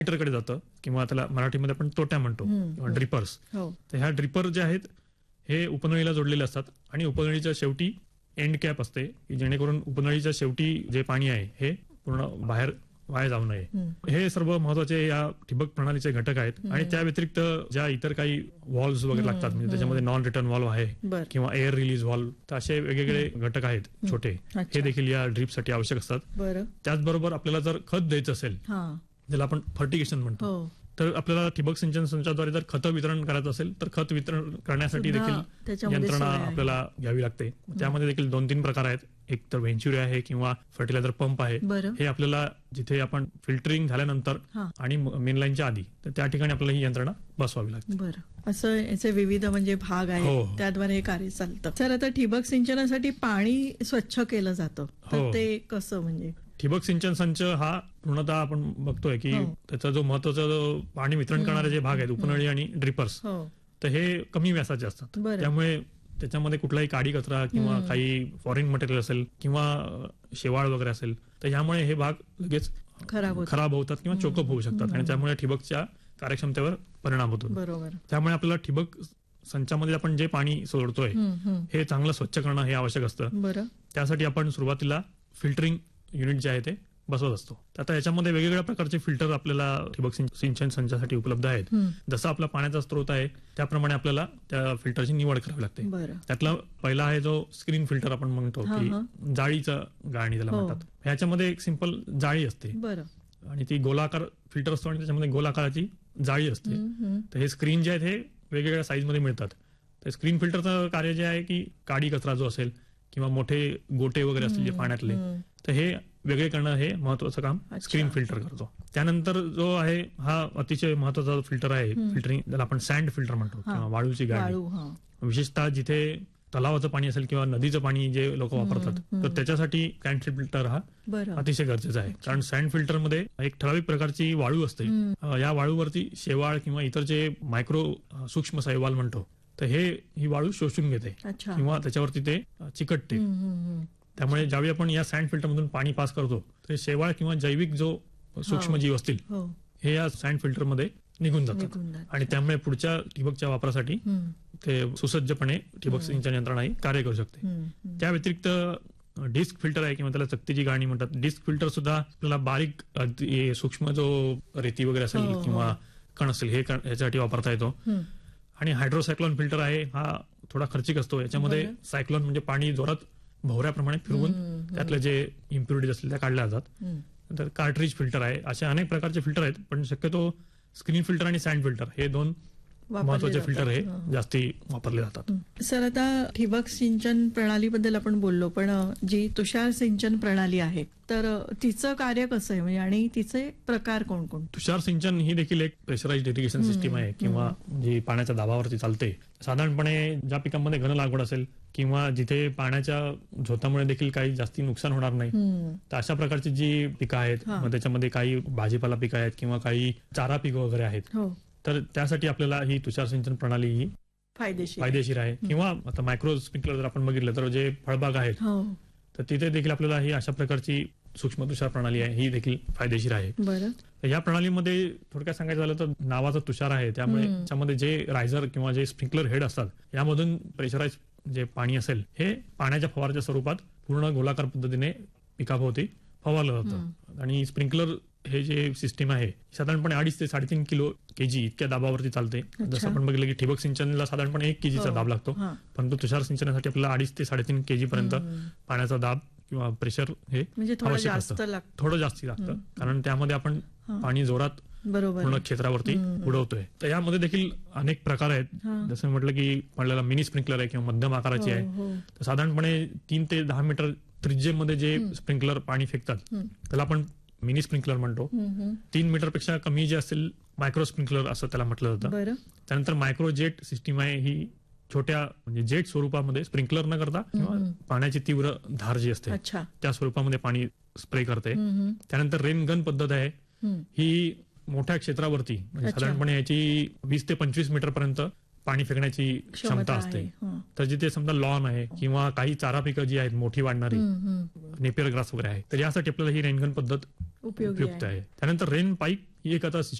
कडे जातं किंवा त्याला मराठीमध्ये आपण तोट्या म्हणतो किंवा ड्रिपर्स. तर ह्या ड्रिपर जे आहेत हे उपनळीला जोडलेले असतात आणि उपनळीच्या शेवटी एंड कॅप असते की जेणेकरून उपनळीच्या शेवटी जे पाणी आहे हे पूर्ण बाहेर वाया जाऊ नये. हे सर्व महत्वाचे या ठिबक प्रणालीचे घटक आहेत. आणि त्या व्यतिरिक्त ज्या इतर काही व्हॉल्व्स वगैरे लागतात म्हणजे त्याच्यामध्ये नॉन रिटर्न व्हॉल्व आहे किंवा एअर रिलीज व्हॉल्व, तर असे वेगवेगळे घटक आहेत छोटे, हे देखील या ड्रीपसाठी आवश्यक असतात. त्याचबरोबर आपल्याला जर खत द्यायचं असेल ज्याला आपण फर्टिगेशन म्हणतो, तर आपल्याला ठिबक सिंचन संचाद्वारे जर खत वितरण करायचं असेल तर खत वितरण करण्यासाठी देखील यंत्रणा आपल्याला घ्यावी लागते. त्यामध्ये देखील 2-3 प्रकार आहेत. एक तर व्हेंच्युरिया आहे किंवा फर्टिलायझर पंप आहे. हे आपल्याला जिथे आपण फिल्टरिंग झाल्यानंतर आणि मेन लाईनच्या आधी तर त्या ठिकाणी आपल्याला ही यंत्रणा बसवावी लागते. बरं, असं याचे विविध म्हणजे भाग आहेत, त्याद्वारे हे कार्य चालतं. सर, आता ठिबक सिंचनासाठी पाणी स्वच्छ केलं जातं, तर ते कसं? म्हणजे ठिबक सिंचन संच हा पूर्णतः आपण बघतोय की त्याचा जो महत्वाचा पाणी वितरण करणारे जे भाग आहेत उपनळी आणि ड्रिपर्स, तर हे कमी व्यासाचे असतात. त्यामुळे त्याच्यामध्ये कुठलाही काडी कचरा किंवा काही फॉरेन मटेरियल असेल किंवा शेवाळ वगैरे असेल तर ह्यामुळे हे भाग लगेच खराब होतात किंवा चोकअप होऊ शकतात आणि त्यामुळे ठिबकच्या कार्यक्षमतेवर परिणाम होतो. त्यामुळे आपल्याला ठिबक संचामध्ये आपण जे पाणी सोडतोय हे चांगलं स्वच्छ करणं हे आवश्यक असतं. त्यासाठी आपण सुरुवातीला फिल्टरिंग युनिट जे आहे ते बसवत असतो. आता याच्यामध्ये वेगवेगळ्या प्रकारचे फिल्टर आपल्याला ठिबक सिंचन संचासाठी उपलब्ध आहेत. जसं आपला पाण्याचा स्रोत आहे त्याप्रमाणे आपल्याला त्या फिल्टरची निवड करावी लागते. त्यातला पहिला आहे जो स्क्रीन फिल्टर आपण म्हणतो की जाळीचं गाळणी त्याला म्हणतात. ह्याच्यामध्ये एक सिंपल जाळी असते आणि ती गोलाकार फिल्टर असतो आणि त्याच्यामध्ये गोलाकाराची जाळी असते. तर हे स्क्रीन जे आहेत हे वेगवेगळ्या साईज मध्ये मिळतात. तर स्क्रीन फिल्टरचं कार्य जे आहे की काडी कचरा जो असेल किंवा मोठे गोटे वगैरे असतील जे पाण्यातले, तर हे वेगळे करणं हे महत्वाचं काम स्क्रीन फिल्टर करतो. त्यानंतर जो आहे हा अतिशय महत्वाचा फिल्टर आहे फिल्टरिंग, ज्याला आपण सँड फिल्टर म्हणतो किंवा वाळूची गाळणी. विशेषतः जिथे तलावाचं पाणी असेल किंवा नदीचं पाणी जे लोक वापरतात तर त्याच्यासाठी सँड फिल्टर हा अतिशय गरजेचा आहे. कारण सँड फिल्टरमध्ये एक ठराविक प्रकारची वाळू असते. या वाळूवरती शेवाळ किंवा इतर जे मायक्रो सूक्ष्म शैवाल म्हणतो तर ही वाळू शोषून घेते किंवा त्याच्यावरती ते चिकटते. त्यामुळे ज्यावेळी आपण या सँड फिल्टर मधून पाणी पास करतो तर शेवाळ किंवा जैविक जो सूक्ष्म जीव असतील हे या सँड फिल्टर मध्ये निघून जातात आणि त्यामुळे पुढच्या ठिबकच्या वापरासाठी ते सुसज्जपणे ठिबक सिंचन यंत्रणा ही कार्य करू शकते. त्या व्यतिरिक्त डिस्क फिल्टर आहे किंवा त्याला चकतीची गाळणी म्हणतात. डिस्क फिल्टर सुद्धा आपल्याला बारीक सूक्ष्म जो रेती वगैरे असेल किंवा कण असेल हे याच्यासाठी वापरता येतो. आणि हायड्रोसायक्लोन फिल्टर आहे, हा थोडा खर्चिक असतो. याच्यामध्ये सायक्लोन म्हणजे पाणी जोरात भोवऱ्याप्रमाणे फिरवून त्यातले जे इम्प्युरिटीज असतील त्या काढल्या जातात. नंतर कार्ट्रिज फिल्टर आहे. असे अनेक प्रकारचे फिल्टर आहेत, पण शक्यतो स्क्रीन फिल्टर आणि सँड फिल्टर हे 2 महत्वाचे फिल्टर हे जास्ती वापरले जातात. सर, आता ठिबक सिंचन प्रणालीबद्दल आपण बोललो, पण जी तुषार सिंचन प्रणाली आहे तर तिचं कार्य कसं आहे म्हणजे आणि तिचे प्रकार कोणकोण? तुषार सिंचन ही देखील एक प्रेशराइज्ड इरिगेशन सिस्टीम आहे किंवा जी पाण्याच्या दाबावरती चालते. साधारणपणे ज्या पिकांमध्ये घन लागवड असेल किंवा जिथे पाण्याच्या झोतामुळे देखील काही जास्ती नुकसान होणार नाही तर अशा प्रकारची जी पिकं आहेत, मग त्याच्यामध्ये काही भाजीपाला पिकं आहेत किंवा काही चारा पिकं वगैरे आहेत, तर त्यासाठी आपल्याला ही तुषार सिंचन प्रणाली ही फायदेशीर आहे. किंवा आता मायक्रो स्प्रिंकलर जर आपण बघितलं तर जे फळबाग आहेत तर तिथे देखील आपल्याला ही अशा प्रकारची सूक्ष्म तुषार प्रणाली आहे ही देखील फायदेशीर आहे. या प्रणालीमध्ये थोडक्यात सांगायचं झालं तर नावाचा तुषार आहे, त्यामुळे त्याच्यामध्ये जे रायझर किंवा जे स्प्रिंकलर हेड असतात यामधून प्रेशराइज जे पाणी असेल हे पाण्याच्या फवाराच्या स्वरूपात पूर्ण गोलाकार पद्धतीने पिकाभोवती फवारलं जातं. आणि स्प्रिंकलर हे जे सिस्टीम आहे साधारणपणे 2.5 ते 3.5 kg इतक्या दाबावरती चालते. जसं आपण बघिलं की ठिबक सिंचनला साधारणपणे 1 kg चा दाब लागतो, परंतु तुषार सिंचनासाठी आपल्याला 2.5 ते 3.5 kg पर्यंत पाण्याचा दाब किंवा प्रेशर हे आवश्यक असतं. थोडं जास्ती लागतं कारण त्यामध्ये आपण पाणी जोरात पूर्ण क्षेत्रावरती उडवतोय. तर यामध्ये देखील अनेक प्रकार आहेत. जसं म्हटलं की आपल्याला मिनी स्प्रिंकलर आहे किंवा मध्यम आकाराची आहे. तर साधारणपणे 3 ते 10 मीटर त्रिज्येमध्ये जे स्प्रिंकलर पाणी फेकतात त्याला आपण मिनी स्प्रिंकलर म्हणतो. 3 मीटरपेक्षा कमी जे असेल मायक्रो स्प्रिंकलर असं त्याला म्हटलं जातं. त्यानंतर मायक्रो जेट सिस्टीम आहे, ही छोट्या म्हणजे जेट स्वरूपामध्ये स्प्रिंकलर न करता किंवा पाण्याची तीव्र धार जी असते त्या स्वरूपामध्ये पाणी स्प्रे करते. त्यानंतर रेन गन पद्धत आहे, ही मोठ्या क्षेत्रावरती म्हणजे साधारणपणे याची 20 ते 25 मीटर पर्यंत पाणी फेकण्याची क्षमता असते. तर जिथे समजा लॉन आहे किंवा काही चारा पिकं जी आहेत मोठी वाढणारी नेपियर ग्रास वगैरे आहे तर यासाठी आपल्याला ही रेनगन पद्धत उपयुक्त आहे. त्यानंतर रेन पाईप ही एक आता